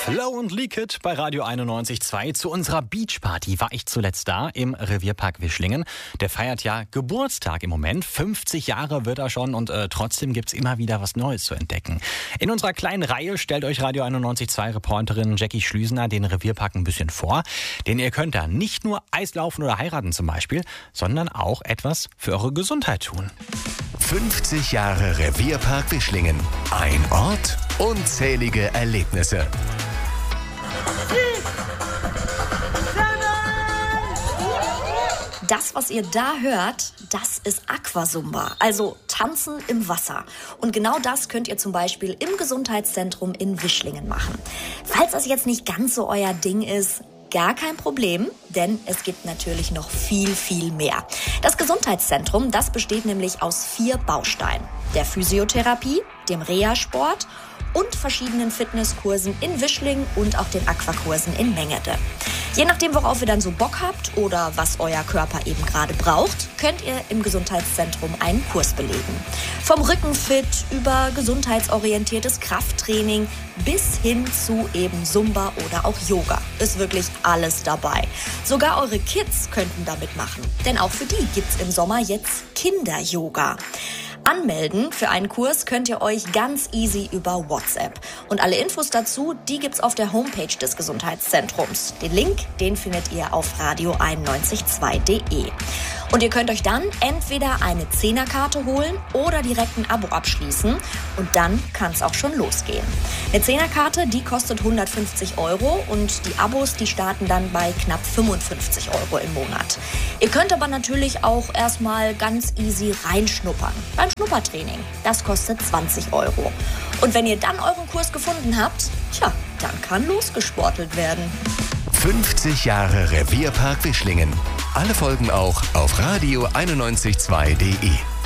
Low und Leakit bei Radio 91.2. Zu unserer Beachparty war ich zuletzt da im Revierpark Wischlingen. Der feiert ja Geburtstag im Moment. 50 Jahre wird er schon und trotzdem gibt's immer wieder was Neues zu entdecken. In unserer kleinen Reihe stellt euch Radio 91.2 Reporterin Jackie Schlüsener den Revierpark ein bisschen vor. Denn ihr könnt da nicht nur Eislaufen oder heiraten zum Beispiel, sondern auch etwas für eure Gesundheit tun. 50 Jahre Revierpark Wischlingen. Ein Ort, unzählige Erlebnisse. Das, was ihr da hört, das ist Aquasumba, also Tanzen im Wasser. Und genau das könnt ihr zum Beispiel im Gesundheitszentrum in Wischlingen machen. Falls das jetzt nicht ganz so euer Ding ist, gar kein Problem, denn es gibt natürlich noch viel, viel mehr. Das Gesundheitszentrum, das besteht nämlich aus 4 Bausteinen. Der Physiotherapie, dem Reha-Sport und verschiedenen Fitnesskursen in Wischlingen und auch den Aquakursen in Mengede. Je nachdem, worauf ihr dann so Bock habt oder was euer Körper eben gerade braucht, könnt ihr im Gesundheitszentrum einen Kurs belegen. Vom Rückenfit über gesundheitsorientiertes Krafttraining bis hin zu eben Zumba oder auch Yoga. Ist wirklich alles dabei. Sogar eure Kids könnten da mitmachen, denn auch für die gibt's im Sommer jetzt Kinder-Yoga. Anmelden für einen Kurs könnt ihr euch ganz easy über WhatsApp. Und alle Infos dazu, die gibt's auf der Homepage des Gesundheitszentrums. Den Link, den findet ihr auf radio912.de. Und ihr könnt euch dann entweder eine 10er-Karte holen oder direkt ein Abo abschließen. Und dann kann es auch schon losgehen. Eine 10er-Karte, die kostet 150 € und die Abos, die starten dann bei knapp 55 € im Monat. Ihr könnt aber natürlich auch erstmal ganz easy reinschnuppern. Beim Schnuppertraining. Das kostet 20 €. Und wenn ihr dann euren Kurs gefunden habt, dann kann losgesportelt werden. 50 Jahre Revierpark Wischlingen. Alle Folgen auch auf radio912.de.